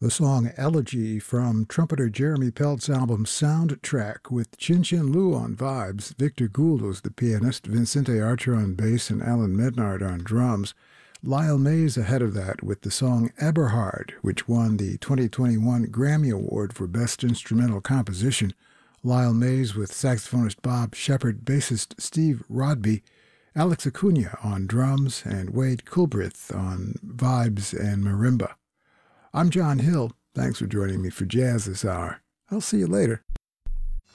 The song Elegy from trumpeter Jeremy Pelt's album Soundtrack with Chin Chin Lu on vibes, Victor Gould was the pianist, Vincente Archer on bass, and Alan Mednard on drums. Lyle Mays ahead of that with the song Eberhard, which won the 2021 Grammy Award for Best Instrumental Composition. Lyle Mays with saxophonist Bob Shepard, bassist Steve Rodby, Alex Acuna on drums, and Wade Kulbrith on vibes and marimba. I'm John Hill. Thanks for joining me for Jazz this hour. I'll see you later.